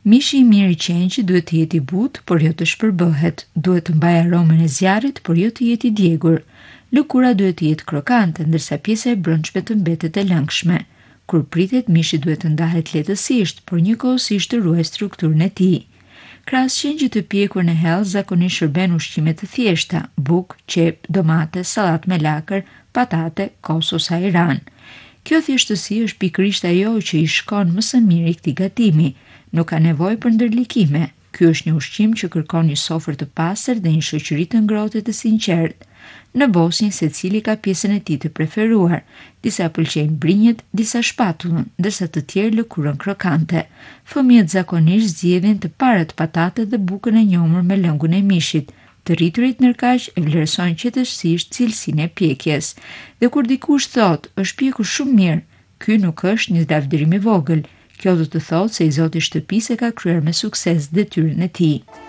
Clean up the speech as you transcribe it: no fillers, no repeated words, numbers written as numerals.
Mishi i mirë i qenjit duhet të jetë i butë, por jo të shpërbëhet. Duhet të mbajë aromën e zjarrit, por jo të jetë i djegur. Lëkura duhet të jetë krokante, ndërsa pjesa e brendshme të mbetet e lëngshme. Kur pritet, mishi duhet të ndahet lehtësisht, por njëkohësisht të ruaj strukturën e tij. Krahas qenjit të pjekur në hell zakonisht shërben ushqime të thjeshta: bukë, qep, domate, sallatë me lakër, patate, kos ose ajran. Kjo thjeshtësi është pikërisht ajo që i shkon më së miri këtij gatimi. Nuk ka nevojë për ndërlikime. Ky është një ushqim që kërkon një sofër të pastër dhe një shoqëri të ngrohtë e të sinqertë. Në Bosnjë secili ka pjesën e tij të preferuar. Disa pëlqejnë brinjët, disa shpatullën, ndërsa të tjerë lëkurën krokante. Fëmijët zakonisht zgjedhin të parët patatet dhe bukën e njomur me lëngun e mishit. Të rriturit nërkaq e vlerësojnë qetësisht cilësinë e pjekjes. Dhe kur dikush thotë, është pjekur shumë mirë, ky nuk është një lavdërim i vogël. Kjo do të thotë se i zoti i shtëpisë e ka kryer me sukses detyrën e tij.